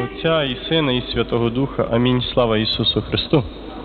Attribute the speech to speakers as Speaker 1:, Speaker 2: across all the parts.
Speaker 1: Отця і Сина, і Святого Духа. Амінь. Слава Ісусу Христу.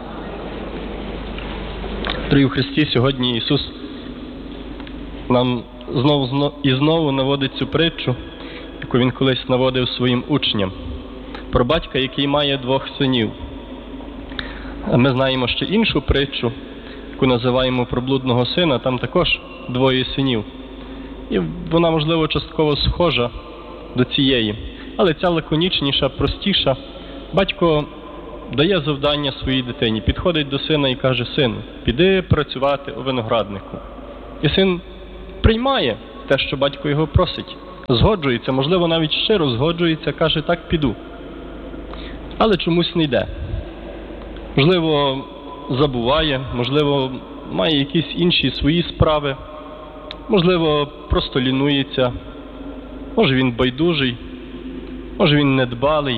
Speaker 1: Дорогі в Христі, сьогодні Ісус нам знову наводить цю притчу, яку Він колись наводив своїм учням. Про батька, який має 2 синів. Ми знаємо ще іншу притчу, яку називаємо про блудного сина, там також 2 синів. І вона, можливо, частково схожа до цієї. Але ця лаконічніша, простіша. Батько дає завдання своїй дитині, підходить до сина і каже: сину, піди працювати у винограднику. І син приймає те, що батько його просить. Згоджується, можливо, навіть щиро згоджується, каже: так, піду. Але чомусь не йде. Можливо, забуває, можливо, має якісь інші свої справи, можливо, просто лінується, може він байдужий, може він недбалий.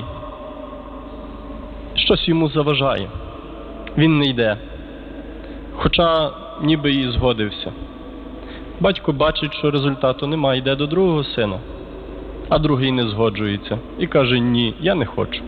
Speaker 1: Щось йому заважає. Він не йде. Хоча ніби і згодився. Батько бачить, що результату немає, йде до другого сина, а другий не згоджується і каже: ні, я не хочу.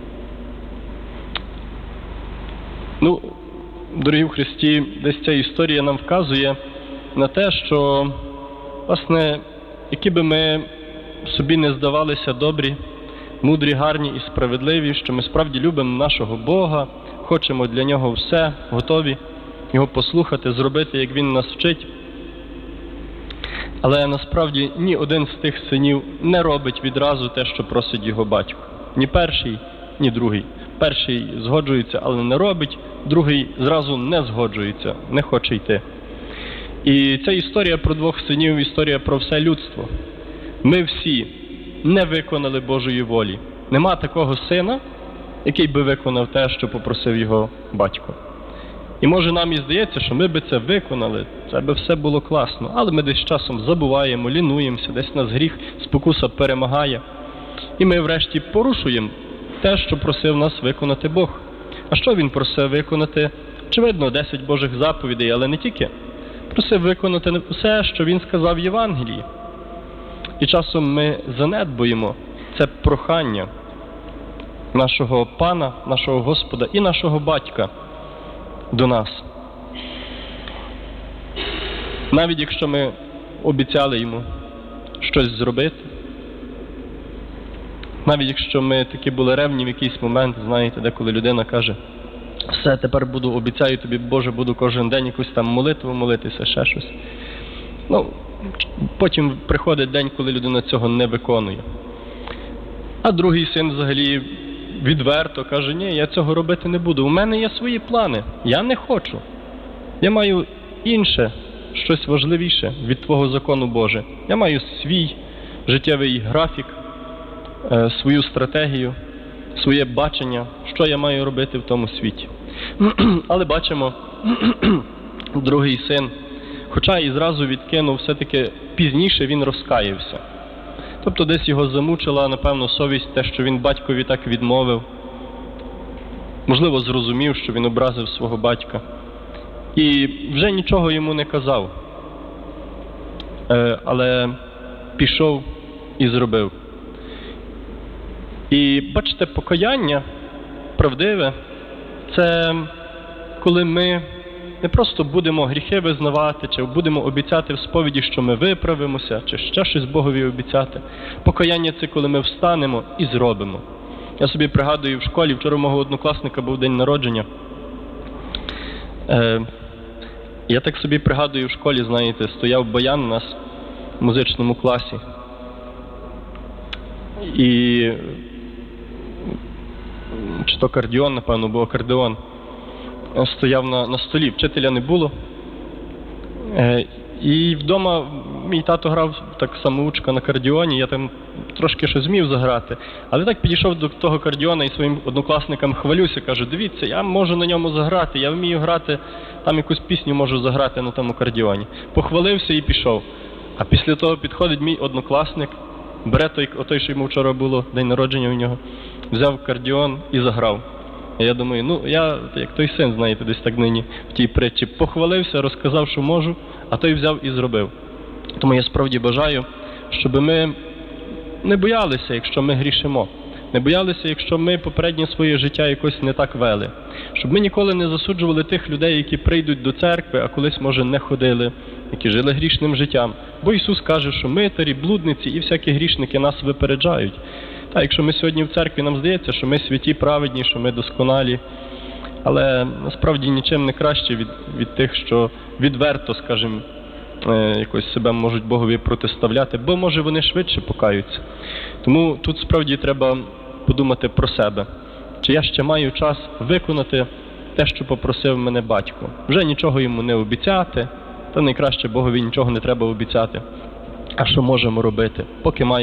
Speaker 1: Дорогі в Христі, десь ця історія нам вказує на те, що, власне, які би ми собі не здавалися добрі, мудрі, гарні і справедливі, що ми справді любимо нашого Бога, хочемо для Нього все, готові Його послухати, зробити, як Він нас вчить. Але насправді ні один з тих синів не робить відразу те, що просить його батько. Ні перший, ні другий. Перший згоджується, але не робить, другий зразу не згоджується, не хоче йти. І ця історія про 2 синів – історія про все людство. Ми всі не виконали Божої волі. Нема такого сина, який би виконав те, що попросив його батько. І може нам і здається, що ми би це виконали, це би все було класно, але ми десь часом забуваємо, лінуємося, десь нас гріх, спокуса перемагає. І ми врешті порушуємо те, що просив нас виконати Бог. А що Він просив виконати? Очевидно, 10 Божих заповідей, але не тільки. Просив виконати все, що Він сказав в Євангелії. І часом ми занедбуємо це прохання нашого Пана, нашого Господа і нашого Батька до нас. Навіть якщо ми обіцяли Йому щось зробити, навіть якщо ми такі були ревні в якийсь момент, знаєте, деколи людина каже: все, тепер обіцяю тобі, Боже, буду кожен день якусь там молитву молитися, ще щось. Потім приходить день, коли людина цього не виконує. А другий син взагалі відверто каже: ні, я цього робити не буду. У мене є свої плани. Я не хочу. Я маю інше, щось важливіше від Твого закону, Боже. Я маю свій життєвий графік, свою стратегію, своє бачення, що я маю робити в тому світі. Але бачимо, другий син, хоча і зразу відкинув, все-таки пізніше він розкаявся. Тобто десь його замучила, напевно, совість, те, що він батькові так відмовив. Можливо, зрозумів, що він образив свого батька. І вже нічого йому не казав. Але пішов і зробив. І бачите, покаяння правдиве – це коли ми не просто будемо гріхи визнавати, чи будемо обіцяти в сповіді, що ми виправимося, чи ще щось Богові обіцяти. Покаяння – це коли ми встанемо і зробимо. Я собі пригадую, в школі, вчора у мого однокласника був день народження. Я так собі пригадую, в школі, знаєте, стояв баян у нас в музичному класі. І чи то акордеон, напевно, був акордеон. Стояв на столі, вчителя не було. І вдома мій тато грав так самоучка на акордеоні, я там трошки щось змів заграти. Але так підійшов до того акордеона і своїм однокласникам хвалюся, кажу: дивіться, я можу на ньому заграти, я вмію грати, там якусь пісню можу заграти на тому акордеоні. Похвалився і пішов. А після того підходить мій однокласник, бере той, що йому вчора було, день народження у нього, взяв акордеон і заграв. І я думаю, я як той син, знаєте, десь так нині в тій притчі, похвалився, розказав, що можу, а той взяв і зробив. Тому я справді бажаю, щоб ми не боялися, якщо ми грішимо. Не боялися, якщо ми попереднє своє життя якось не так вели. Щоб ми ніколи не засуджували тих людей, які прийдуть до церкви, а колись, може, не ходили, які жили грішним життям. Бо Ісус каже, що митарі, блудниці і всякі грішники нас випереджають. Та якщо ми сьогодні в церкві, нам здається, що ми святі, праведні, що ми досконалі, але насправді нічим не краще від тих, що відверто, скажімо, якось себе можуть Богові протиставляти, бо, може, вони швидше покаються. Тому тут справді треба подумати про себе. Чи я ще маю час виконати те, що попросив мене батько? Вже нічого йому не обіцяти, та найкраще Богові нічого не треба обіцяти. А що можемо робити? Поки маємо